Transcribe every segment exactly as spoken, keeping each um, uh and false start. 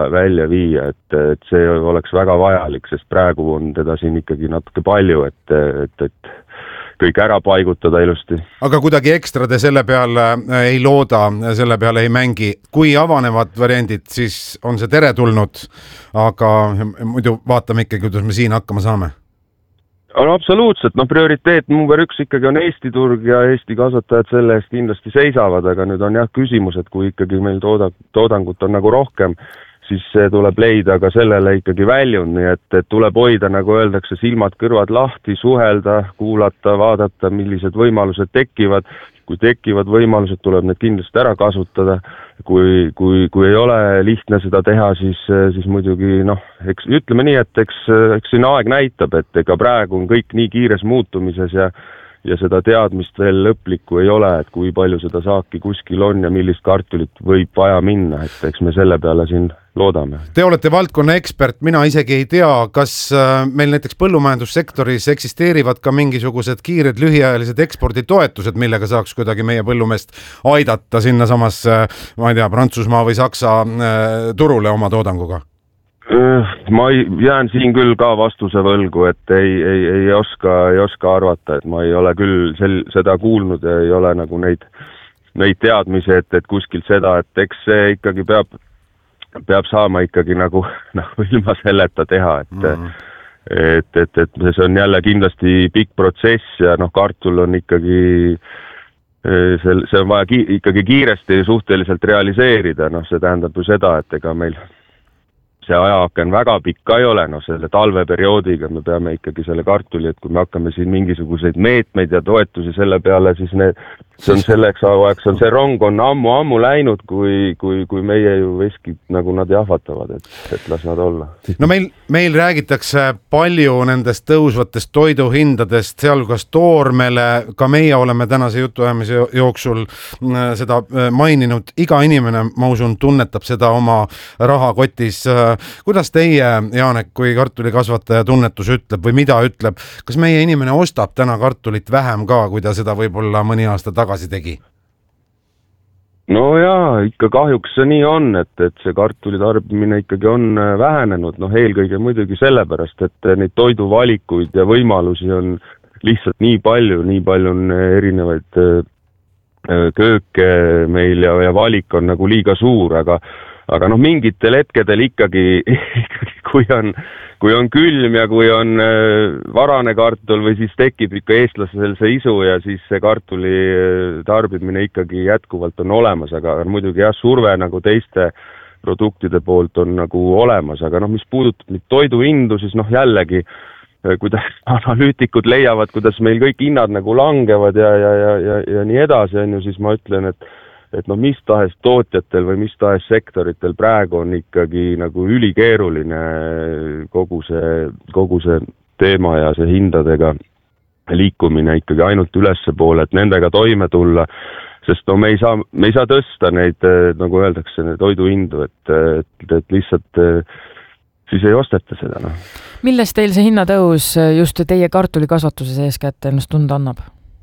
välja viia, et, et see oleks väga vajalik, sest praegu on teda siin ikkagi natuke palju, et, et, et kõik ära paigutada ilusti. Aga kuidagi ekstra te selle peale ei looda, selle peale ei mängi. Kui avanevad variandid, siis on see teretulnud, aga muidu vaatame ikkagi, kuidas me siin hakkama saame. No absoluutselt, no prioriteet number üks ikkagi on Eesti turg ja Eesti kasvatajad selle eest kindlasti seisavad, aga nüüd on jah küsimus, et kui ikkagi meil tooda, toodangut on nagu rohkem, siis tuleb leida ka sellele ikkagi väljund, nii et, et tuleb hoida, nagu öeldakse, silmad kõrvad lahti, suhelda, kuulata, vaadata, millised võimalused tekivad. Kui tekivad võimalused, tuleb need kindlasti ära kasutada. Kui, kui, kui ei ole lihtne seda teha, siis, siis muidugi, noh, eks, ütleme nii, et eks, eks siin aeg näitab, et ega praegu on kõik nii kiires muutumises ja ja seda teadmist veel lõplikku ei ole, et kui palju seda saaki kuskil on ja millist kartulit võib vaja minna, et eks me selle peale siin loodame. Te olete valdkonna ekspert, mina isegi ei tea, kas meil näiteks põllumajandussektoris eksisteerivad ka mingisugused kiired lühiajalised eksporditoetused, millega saaks kuidagi meie põllumeest aidata sinna samas, ma ei tea, Prantsusmaa või Saksa turule oma toodanguga? Ma jään siin küll ka vastuse võlgu, et ei, ei, ei, oska, ei oska arvata, et ma ei ole küll sel, seda kuulnud ja ei ole nagu neid, neid teadmisi, et, et kuskilt seda, et eks see ikkagi peab, peab saama ikkagi nagu, nagu ilma selleta teha, et, mm. et, et, et see on jälle kindlasti pikk protsess ja noh, kartul on ikkagi see, see on vaja ki, ikkagi kiiresti suhteliselt realiseerida, noh see tähendab ju seda, et ega meil see ajaaken väga pikka ei ole, no selle talveperioodiga me peame ikkagi selle kartuli, et kui me hakkame siin mingisuguseid meetmeid ja toetusi selle peale, siis need, see on selleks aeg, on see rong on ammu-ammu läinud, kui, kui, kui meie ju veskid nagu nad jahvatavad, et, et las nad olla. No meil, meil räägitakse palju nendest tõusvatest toiduhindadest, sealhulgas toormele, ka meie oleme tänase jutuajamise jooksul seda maininud, iga inimene, ma usun, tunnetab seda oma rahakotis. Kuidas teie, Jaanek, kui kartulikasvataja tunnetus ütleb või mida ütleb, kas meie inimene ostab täna kartulit vähem ka, kui ta seda võib-olla mõni aasta tagasi tegi? No jaa, ikka kahjuks see nii on, et, et see kartuli tarbimine ikkagi on vähenenud, noh eelkõige muidugi sellepärast, et neid toiduvalikuid ja võimalusi on lihtsalt nii palju, nii palju on erinevaid kööke meil ja, ja valik on nagu liiga suur, aga aga noh, mingitel hetkedel ikkagi, ikkagi kui, on, kui on külm ja kui on varane kartul või siis tekib ikka eestlasel see isu ja siis see kartuli tarbimine ikkagi jätkuvalt on olemas, aga muidugi jah, surve nagu teiste produktide poolt on nagu olemas, aga noh, mis puudutab nüüd toiduhindu, siis noh jällegi, kuidas analüütikud leiavad, kuidas meil kõik hinnad nagu langevad ja, ja, ja, ja, ja nii edasi, on ju, siis ma ütlen, et et no mis tahes tootjatel või mis tahes sektoritel praegu on ikkagi nagu ülikeeruline kogu see, kogu see teema ja see hindadega liikumine ikkagi ainult ülesse poole, et nendega toime tulla, sest no me ei saa, me ei saa tõsta neid, nagu öeldakse, toiduhindu, et, et, et lihtsalt siis ei osteta seda. No. Millest teil see hinnatõus just teie kartulikasvatuses eeskätt ennast tunda annab?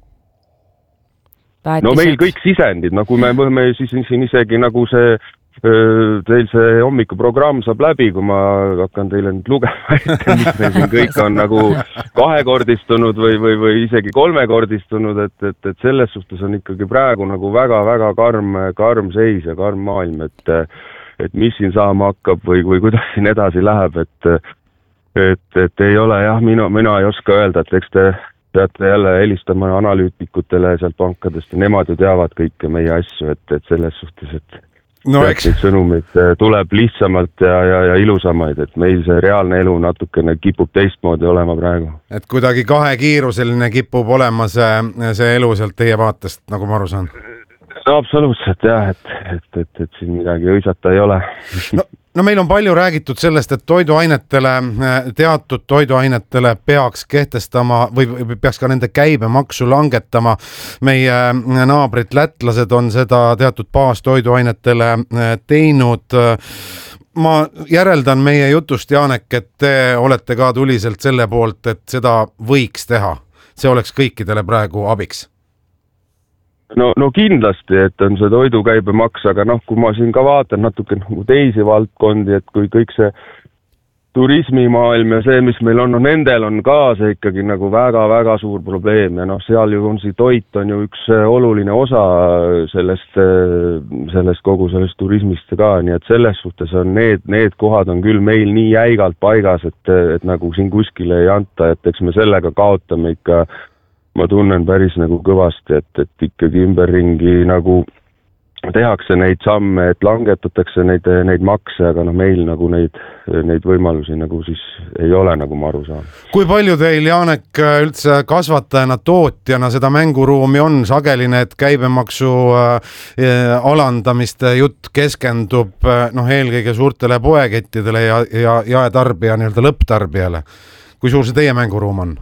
No meil kõik sisendid, no kui me võime siis siin isegi nagu see, teil see hommikuprogramm saab läbi, kui ma hakkan teile nüüd lugema, et mis meil siin kõik on nagu kahekordistunud või, või, või isegi kolmekordistunud, et, et, et selles suhtes on ikkagi praegu nagu väga-väga karm, karm seis ja karm maailm, et, et mis siin saama hakkab või, või kuidas siin edasi läheb, et, et, et ei ole jah, mina, mina ei oska öelda, et eks te peate jälle helistama analüütikutele sealt pankadest ja nemad ju teavad kõike meie asju, et, et selles suhtes, et no, eks sõnumid tuleb lihtsamalt ja, ja, ja ilusamaid, et meil see reaalne elu natukene kipub teistmoodi olema praegu. Et kuidagi kahekiiruseline kipub olema see, see elu sealt teie vaatest, nagu ma aru saan? No absoluutselt jah, et, et, et, et siin midagi õisata ei ole. No. No meil on palju räägitud sellest, et toiduainetele, teatud toiduainetele peaks kehtestama või peaks ka nende käibemaksu langetama. Meie naabrid lätlased on seda teatud baastoiduainetele teinud. Ma järeldan meie jutust, Jaanek, et te olete ka tuliselt selle poolt, et seda võiks teha. See oleks kõikidele praegu abiks. no, no kindlasti, et on see toidukäibemaks, aga noh, kui ma siin ka vaatan natuke nagu teisi valdkondi, et kui kõik see turismimaailm ja see, mis meil on, no nendel on ka see ikkagi nagu väga-väga suur probleem ja noh, seal ju on see toit on ju üks oluline osa sellest, sellest kogu sellest turismist ka, nii et selles suhtes on need, need kohad on küll meil nii jäigalt paigas, et, et nagu siin kuskile ei anta, et eks me sellega kaotame ikka, ma tunnen päris nagu kõvasti, et, et ikkagi ümberringi nagu tehakse neid samme, et langetatakse neid, neid makse, aga noh, meil nagu neid, neid võimalusi nagu siis ei ole, nagu ma aru saan. Kui palju teil, Janek, üldse kasvatajana, tootjana seda mänguruumi on? Sageli need käibemaksu alandamiste jutt keskendub noh, eelkõige suurtele poekettidele ja, ja jaetarbija nii-öelda lõpptarbijale. Kui suur see teie mänguruum on?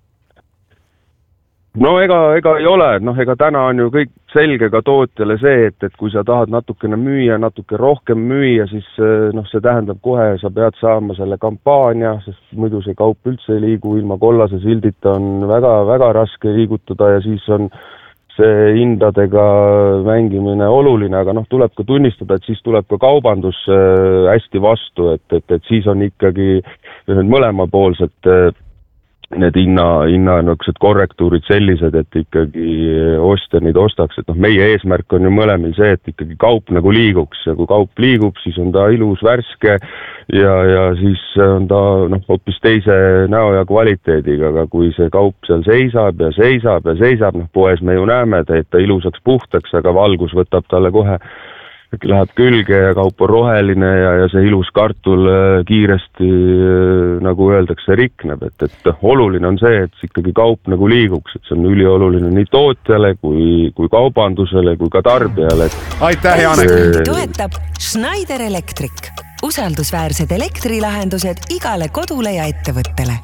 No ega, ega ei ole, noh ega täna on ju kõik selge ka tootjale see, et, et kui sa tahad natukene müüa, natuke rohkem müüa, siis noh, see tähendab kohe, sa pead saama selle kampaania, sest muidu see kaup üldse ei liigu, ilma kollase sildita on väga, väga raske liigutada ja siis on see hindadega mängimine oluline, aga noh, tuleb ka tunnistada, et siis tuleb ka kaubandus hästi vastu, et, et, et siis on ikkagi mõlemapoolsed need hinna, hinna nööksed korrektuurid sellised, et ikkagi ostja neid ostaks, et noh, meie eesmärk on ju mõlemil see, et ikkagi kaup nagu liiguks ja kui kaup liigub, siis on ta ilus, värske ja, ja siis on ta noh, hoopis teise näo ja kvaliteediga, aga kui see kaup seal seisab ja seisab ja seisab, noh, poes me ju näeme, et ta ilusaks puhtaks, aga valgus võtab talle kohe läheb külge ja kaup on roheline ja, ja see ilus kartul kiiresti, nagu öeldakse, rikneb, et, et oluline on see, et ikkagi kaup nagu liiguks, et see on ülioluline nii tootjale kui, kui kaubandusele kui ka tarbijale. Aitäh, Janek! Toetab Schneider Electric. Usaldusväärsed elektrilahendused igale kodule ja ettevõttele.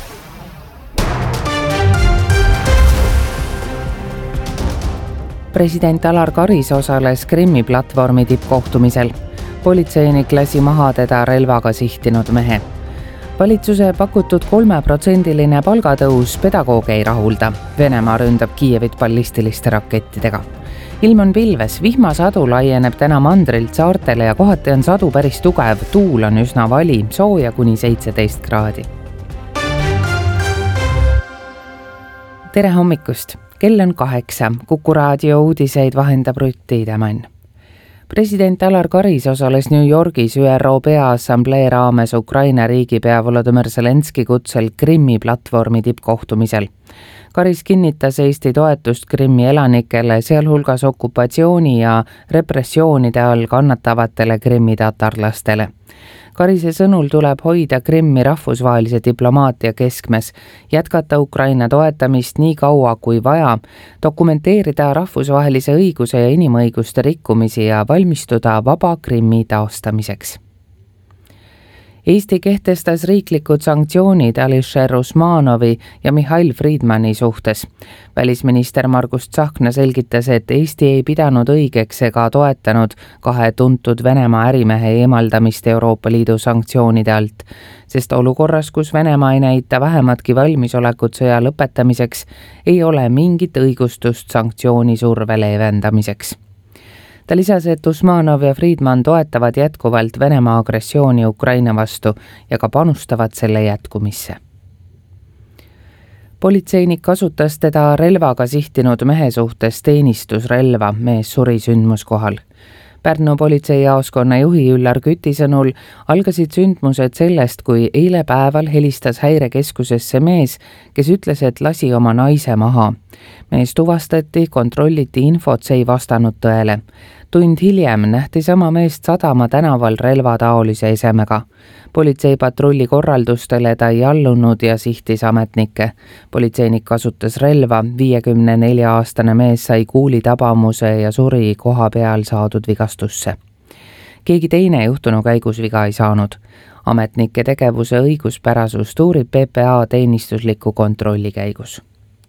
President Alar Karis osales Krimmi platvormi tippkohtumisel. Politseinik lasi maha teda relvaga sihtinud mehe. Valitsuse pakutud kolmeprotsendiline palgatõus pedagooge ei rahulda. Venemaa ründab Kiievit ballistiliste rakettidega. Ilm on pilves, vihmasadu laieneb täna mandrilt saartele ja kohati on sadu päris tugev, tuul on üsna vali, sooja kuni seitseteist kraadi. Tere hommikust! Kell on kaheksa. Kuku raadio uudiseid vahendab Rutt Tiidemann. President Alar Karis osales New Yorgis Ü R O Peaassamblee raames Ukraina riigipea Volodõmõr Zelenski kutsel Krimmi platvormi tippkohtumisel. Karis kinnitas Eesti toetust Krimmi elanikele, sealhulgas okupatsiooni ja repressioonide all kannatavatele Krimmi tatarlastele. Karise sõnul tuleb hoida Krimmi rahvusvahelise diplomaatia keskmes, jätkata Ukraina toetamist nii kaua kui vaja, dokumenteerida rahvusvahelise õiguse ja inimõiguste rikkumisi ja valmistuda vaba Krimmi taastamiseks. Eesti kehtestas riiklikud sanktsioonid Alisher Usmanovi ja Mihhail Friedmani suhtes. Välisminister Margus Tsahkna selgitas, et Eesti ei pidanud õigeks ega toetanud kahe tuntud Venemaa ärimehe eemaldamist Euroopa Liidu sanktsioonide alt, sest olukorras, kus Venemaa ei näita vähematki valmisolekut sõja lõpetamiseks, ei ole mingit õigustust sanktsiooni surve leevendamiseks. Ta lisas, et Usmanov ja Friedman toetavad jätkuvalt Venemaa agressiooni Ukraina vastu ja ka panustavad selle jätkumisse. Politseinik kasutas teda relvaga sihtinud mehe suhtes teenistusrelva, mees suri sündmuskohal. Pärnu politseijaoskonna juhi Üllar Küti sõnul algasid sündmused sellest, kui eile päeval helistas häirekeskusesse mees, kes ütles, et lasi oma naise maha. Mees tuvastati, kontrolliti infot, see ei vastanud tõele. Tund hiljem nähti sama meest Sadama tänaval relvataolise esemega. Politseipatrulli korraldustele ta ei allunud ja sihtis ametnikke. Politseinik kasutas relva, viiekümne nelja aastane mees sai kuuli tabamuse ja suri koha peal saadud vigastusse. Keegi teine juhtunu käigus viga ei saanud. Ametnike tegevuse õiguspärasust uurib P P A teenistusliku kontrolli käigus.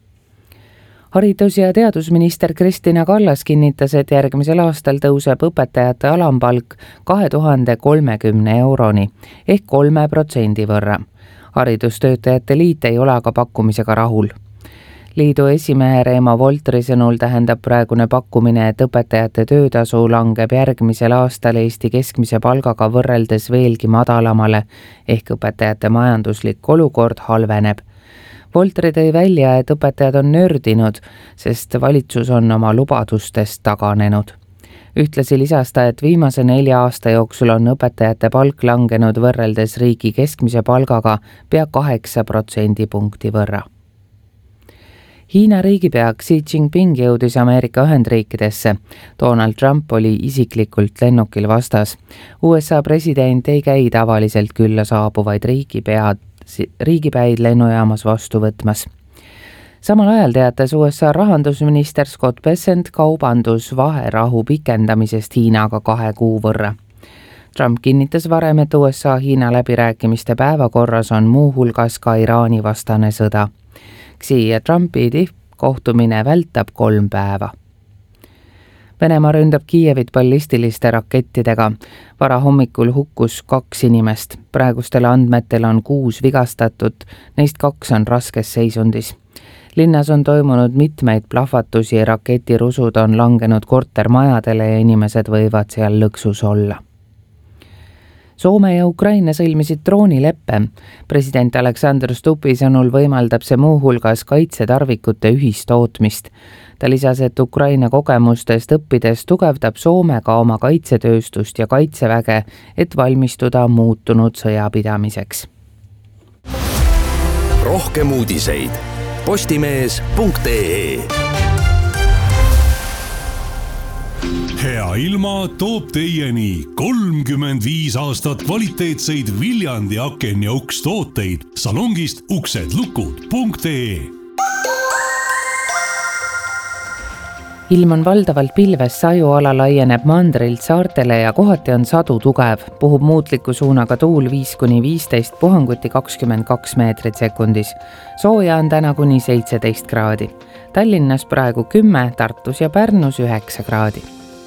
Haridus- ja teadusminister Kristina Kallas kinnitas, et järgmisel aastal tõuseb õpetajate alampalk kahe tuhande kolmekümne euroni ehk kolme protsendi võrra. Haridustöötajate liit ei ole aga pakkumisega rahul. liidu esimehe Reemo Voltri sõnul tähendab praegune pakkumine, et õpetajate töötasu langeb järgmisel aastal Eesti keskmise palgaga võrreldes veelgi madalamale, ehk õpetajate majanduslik olukord halveneb. Voltri tõi välja, et õpetajad on nördinud, sest valitsus on oma lubadustest taganenud. Ühtlasi lisas ta, et viimase nelja aasta jooksul on õpetajate palk langenud võrreldes riigi keskmise palgaga pea kaheksa protsendipunkti võrra. Hiina riigipea Xi Jinping jõudis Ameerika Ühendriikidesse. Donald Trump oli isiklikult lennukil vastas. U S A president ei käi tavaliselt külla saabuvaid riigipead, riigipäid lennujaamas vastu võtmas. Samal ajal teatas U S A rahandusminister Scott Bessent kaubandus vaherahu pikendamisest Hiinaga kahe kuu võrra. Trump kinnitas varem, et U S A Hiina läbirääkimiste päevakorras on muu hulgas ka Iraani vastane sõda. Xi ja Trumpi tippkohtumine vältab kolm päeva. Venemaa ründab Kiievit ballistiliste rakettidega. Vara hommikul hukkus kaks inimest. Praegustel andmetel on kuus vigastatut, neist kaks on raskes seisundis. Linnas on toimunud mitmeid plahvatusi, raketirusud on langenud kortermajadele ja inimesed võivad seal lõksus olla. Soome ja Ukraina sõlmisid droonileppe. President Alexander Stubbi sõnul võimaldab see muu hulgas kaitsetarvikute ühistootmist. Ta lisas, et Ukraina kogemustest õppides tugevdab Soome ka oma kaitsetööstust ja kaitseväge, et valmistuda muutunud sõjapidamiseks. Rohkem uudiseid postimees punkt ee. Hea ilma toob teieni kolmkümmend viis aastat kvaliteetseid Viljandi aken ja uks tooteid salongist uksedlukud punkt ee. Ilm on valdavalt pilves, sajuala laieneb mandrilt saartele ja kohati on sadu tugev. Puhub muutliku suunaga tuul viis kuni viisteist, puhanguti kakskümmend kaks meetrit sekundis. Sooja on täna kuni seitseteist kraadi. Tallinnas praegu kümme, Tartus ja Pärnus üheksa kraadi.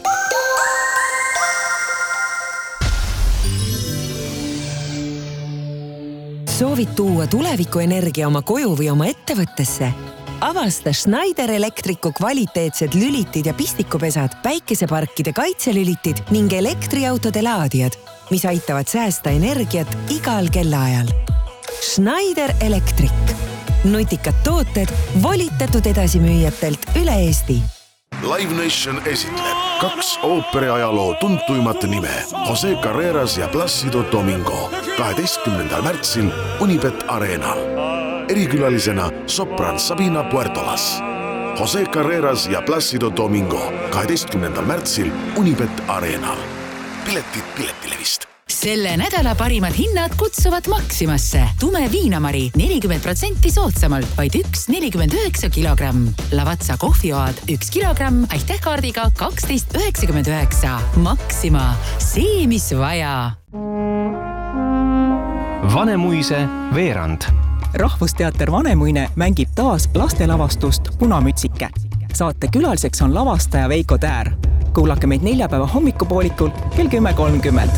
Soovid tuua tulevikuenergia oma koju või oma ettevõttesse? Avasta Schneider Electricu kvaliteetsed lülitid ja pistikupesad, päikeseparkide kaitselülitid ning elektriautode laadijad, mis aitavad säästa energiat igal kellaajal. Schneider Electric. Nutikad tooted volitatud edasimüüjatelt üle Eesti. Live Nation esitleb kaks ooperiajaloo tuntuimat nime, Jose Carreras ja Plácido Domingo, kaheteistkümnendal märtsil Unibet Arenal. Erikülalisena sopran Sabina Puertolas. Jose Carreras ja Plácido Domingo, kaheteistkümnendal märtsil Unibet Arenal. Piletid Piletilevist. Selle nädala parimad hinnad kutsuvad Maximasse. Tume viinamari nelikümmend protsenti soodsamalt, vaid üks nelikümmend üheksa kilogramm. Lavatsa kohvioad üks kilogramm, aitäh kaardiga kaksteist üheksakümmend üheksa. Maxima, see mis vaja. Vanemuise veerand. Rahvusteater Vanemuine mängib taas lastelavastust Punamütsike. Saate külaliseks on lavastaja Veiko Täär. Kuulake meid neljapäeva hommikupoolikul kell kümme kolmkümmend.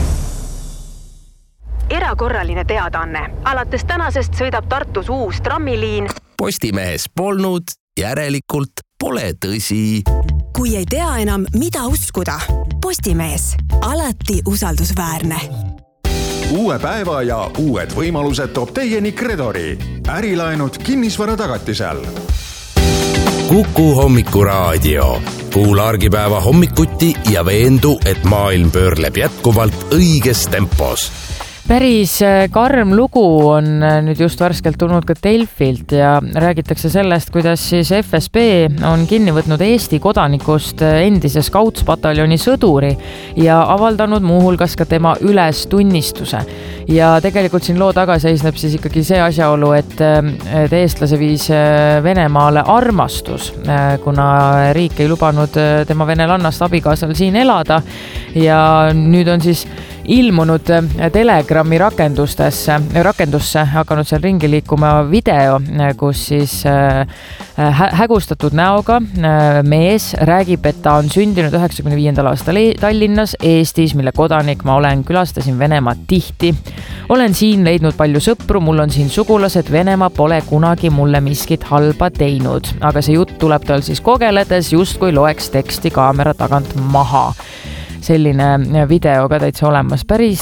Erakorraline teadaanne. Alates tänasest sõidab Tartus uus trammiliin. Postimehes polnud, järelikult pole tõsi. Kui ei tea enam, mida uskuda. Postimees. Alati usaldusväärne. Uue päeva ja uued võimalused toob teieni Kredori. Ärilaenud kinnisvara tagatisel. Kuku hommikuraadio. Kuula argipäeva hommikuti ja veendu, et maailm pöörleb jätkuvalt õiges tempos. Päris karm lugu on nüüd just värskelt tulnud ka Delfilt ja räägitakse sellest, kuidas siis F S B on kinni võtnud Eesti kodanikust endise Scouts-pataljoni sõduri ja avaldanud muuhulgas ka tema ülestunnistuse. Ja tegelikult siin loo taga seisneb siis ikkagi see asjaolu, et, et eestlase viis Venemaale armastus, kuna riik ei lubanud tema venelannast abikaasal siin elada ja nüüd on siis ilmunud Telegrami rakendustesse, rakendusse hakanud seal ringi liikuma video, kus siis hä hägustatud näoga mees räägib, et ta on sündinud üheksakümne viiendal aastal Tallinnas, Eestis, mille kodanik ma olen, külastasin Venemaad tihti. Olen siin leidnud palju sõpru, mul on siin sugulased, Venemaa pole kunagi mulle miskit halba teinud, aga see jutt tuleb tal siis kogeledes, justkui loeks teksti kaamera tagant maha. Selline video ka täitsa olemas. Päris,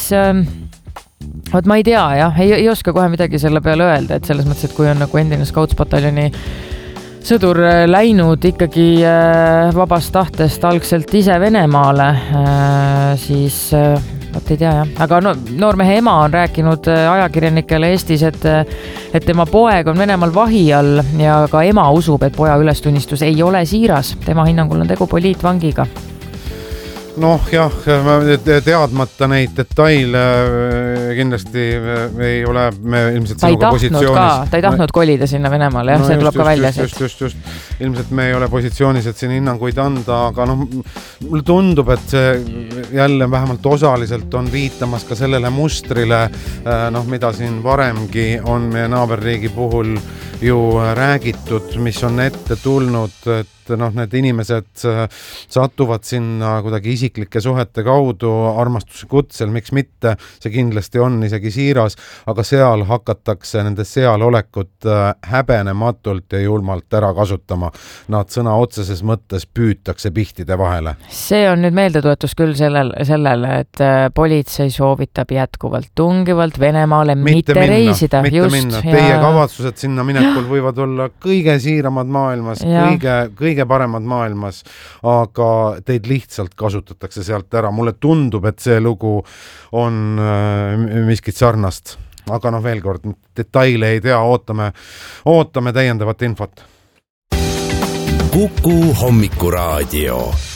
võt ma ei tea, jah, ei, ei oska kohe midagi selle peale öelda, et selles mõttes, et kui on nagu endine Scouts-pataljoni sõdur läinud ikkagi vabast tahtest algselt ise Venemaale, siis võt ei tea, jah. Aga no, noormehe ema on rääkinud ajakirjanikele Eestis, et, et tema poeg on Venemaal vahi all ja ka ema usub, et poja ülestunnistus ei ole siiras. Tema hinnangul on tegu poliitvangiga. Noh jah, teadmata neid detaile kindlasti ei ole me ilmselt sinuga positsioonis. Ta ei tahtnud kolida sinna Venemaale, jah, no see just, tuleb ka välja. Just, just, just. Ilmselt me ei ole positsioonis, et siin hinnanguid anda, aga noh, mulle tundub, et see jälle vähemalt osaliselt on viitamas ka sellele mustrile, noh, mida siin varemgi on meie naaberriigi puhul ju räägitud, mis on ette tulnud, et noh, need inimesed satuvad sinna kuidagi isiklike suhete kaudu armastuse kutsel, miks mitte, see kindlasti on isegi siiras, aga seal hakatakse nende seal olekut häbenematult ja julmalt ära kasutama. Nad sõna otseses mõttes püütakse pihtide vahele. See on nüüd meeldetuetus küll sellele, sellele, et politsei soovitab jätkuvalt tungivalt Venemaale mitte, mitte minna, reisida. Mitte just, minna. Teie ja... kavatsused sinna minekul võivad olla kõige siiramad maailmas, kõige, kõige paremad maailmas, aga teid lihtsalt kasutatakse sealt ära. Mulle tundub, et see lugu on miskit sarnast, aga noh, veel kord, detaile ei tea, ootame, ootame täiendavat infot. Kuku Hommikuraadio.